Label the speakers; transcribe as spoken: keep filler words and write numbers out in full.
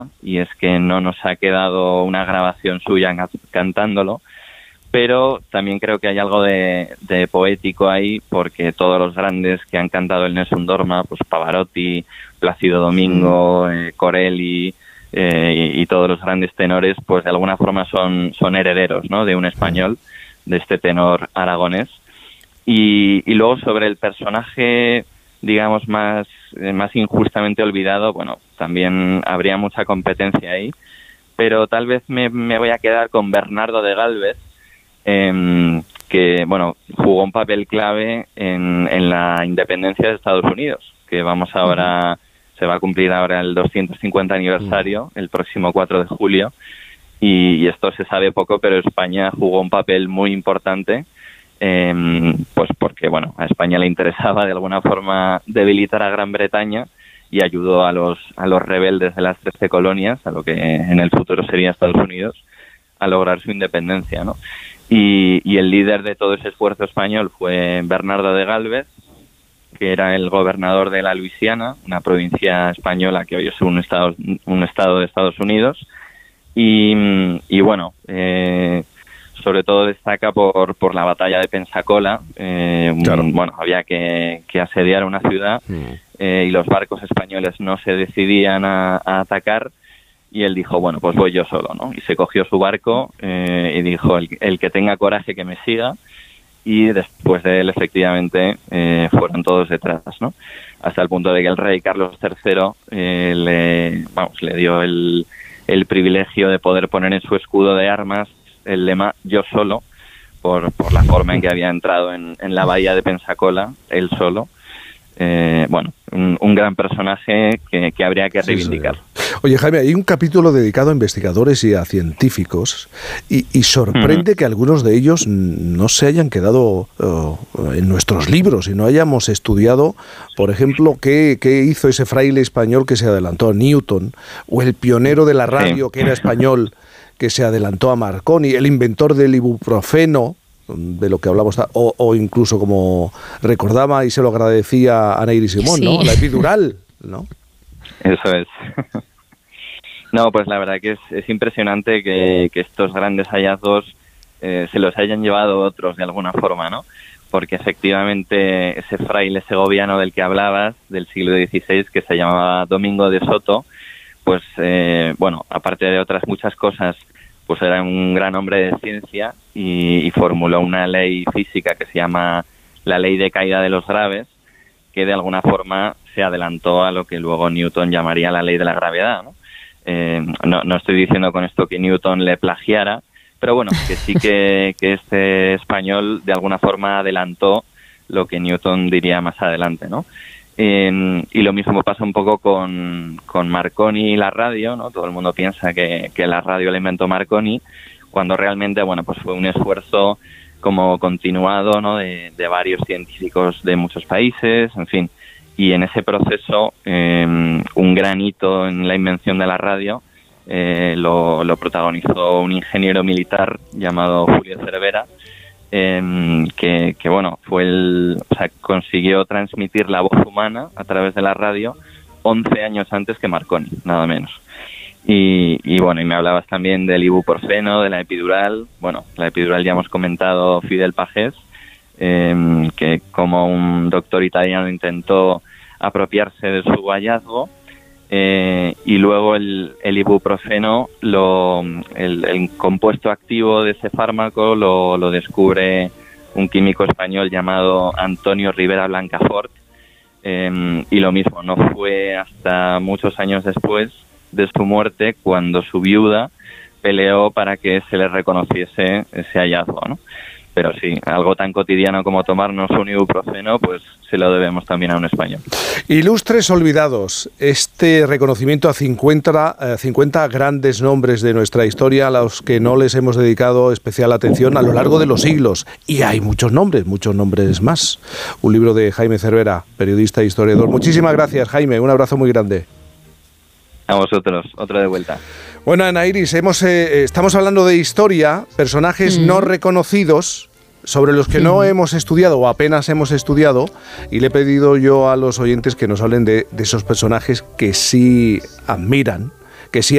Speaker 1: y es que no nos ha quedado una grabación suya cantándolo, pero también creo que hay algo de, de poético ahí, porque todos los grandes que han cantado el Nessun Dorma, pues Pavarotti, Plácido Domingo, eh, Corelli eh, y, y todos los grandes tenores, pues de alguna forma son, son herederos, ¿no?, de un español, de este tenor aragonés. Y, y luego sobre el personaje, digamos, más, eh, más injustamente olvidado, bueno, también habría mucha competencia ahí, pero tal vez me, me voy a quedar con Bernardo de Gálvez, eh, que, bueno, jugó un papel clave en, en la independencia de Estados Unidos, que vamos ahora, uh-huh. se va a cumplir ahora el doscientos cincuenta aniversario, uh-huh. el próximo cuatro de julio, y, y esto se sabe poco, pero España jugó un papel muy importante, eh, pues porque, bueno, a España le interesaba de alguna forma debilitar a Gran Bretaña y ayudó a los, a los rebeldes de las trece colonias, a lo que en el futuro sería Estados Unidos, a lograr su independencia, ¿no? Y, y el líder de todo ese esfuerzo español fue Bernardo de Gálvez, que era el gobernador de la Luisiana, una provincia española que hoy es un estado, un estado de Estados Unidos. Y, y bueno, eh, sobre todo destaca por, por la batalla de Pensacola. Eh, claro. un, bueno, había que, que asediar una ciudad mm. eh, y los barcos españoles no se decidían a, a atacar. Y él dijo, bueno, pues voy yo solo, ¿no? Y se cogió su barco eh, y dijo, el, el que tenga coraje que me siga. Y después de él, efectivamente, eh, fueron todos detrás, ¿no? Hasta el punto de que el rey Carlos tercero eh, le, vamos, le dio el, el privilegio de poder poner en su escudo de armas el lema "yo solo", por, por la forma en que había entrado en, en la bahía de Pensacola, él solo. Eh, bueno, un, un gran personaje que, que habría que reivindicar.
Speaker 2: Sí, sí. Oye, Jaime, hay un capítulo dedicado a investigadores y a científicos y, y sorprende uh-huh. que algunos de ellos no se hayan quedado uh, en nuestros libros y no hayamos estudiado, por ejemplo, qué, qué hizo ese fraile español que se adelantó a Newton, o el pionero de la radio, sí. que era español, que se adelantó a Marconi, el inventor del ibuprofeno, de lo que hablamos, o, o incluso, como recordaba y se lo agradecía a Nayri Simón, sí. ¿no? La epidural, ¿no?
Speaker 1: Eso es. No, pues la verdad que es, es impresionante que, que estos grandes hallazgos eh, se los hayan llevado otros de alguna forma, ¿no? Porque efectivamente ese fraile segoviano del que hablabas, del siglo dieciséis, que se llamaba Domingo de Soto, pues, eh, bueno, aparte de otras muchas cosas, pues era un gran hombre de ciencia y, y formuló una ley física que se llama la ley de caída de los graves, que de alguna forma se adelantó a lo que luego Newton llamaría la ley de la gravedad, ¿no? Eh, no, no estoy diciendo con esto que Newton le plagiara, pero bueno, que sí que, que este español de alguna forma adelantó lo que Newton diría más adelante, ¿no? Eh, y lo mismo pasa un poco con, con Marconi y la radio, ¿no? Todo el mundo piensa que, que la radio la inventó Marconi, cuando realmente, bueno, pues fue un esfuerzo como continuado, ¿no? De, de varios científicos de muchos países, en fin. Y en ese proceso, eh, un gran hito en la invención de la radio eh, lo, lo protagonizó un ingeniero militar llamado Julio Cervera, eh, que, que, bueno, fue el, o sea, consiguió transmitir la voz humana a través de la radio once años antes que Marconi, nada menos. Y, y bueno, y me hablabas también del ibuprofeno, de la epidural. Bueno, la epidural ya hemos comentado Fidel Pagés, eh, que como un doctor italiano intentó apropiarse de su hallazgo, eh, y luego el, el ibuprofeno, lo, el, el compuesto activo de ese fármaco lo, lo descubre un químico español llamado Antonio Rivera Blancafort, eh, y lo mismo, no fue hasta muchos años después de su muerte cuando su viuda peleó para que se le reconociese ese hallazgo, ¿no? Pero sí, algo tan cotidiano como tomarnos un ibuprofeno, pues se lo debemos también a un español.
Speaker 2: Ilustres olvidados, este reconocimiento a cincuenta, cincuenta grandes nombres de nuestra historia, a los que no les hemos dedicado especial atención a lo largo de los siglos. Y hay muchos nombres, muchos nombres más. Un libro de Jaime Cervera, periodista e historiador. Muchísimas gracias, Jaime, un abrazo muy grande.
Speaker 1: A vosotros, otro de vuelta.
Speaker 2: Bueno, Ana Iris, hemos, eh, estamos hablando de historia, personajes mm. no reconocidos, sobre los que mm. no hemos estudiado o apenas hemos estudiado, y le he pedido yo a los oyentes que nos hablen de, de esos personajes que sí admiran, que sí